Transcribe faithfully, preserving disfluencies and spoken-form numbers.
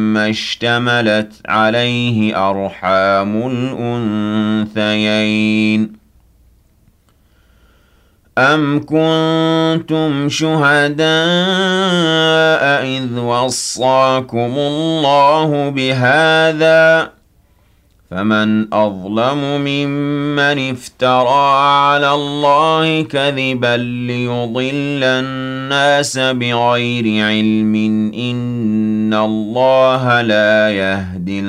ما اشتملت عليه أرحام الأنثيين أم كنتم شهداء إذ وصاكم الله بهذا فمن أظلم ممن افترى على الله كذبا ليضل الناس بغير علم إن الله لا يهدي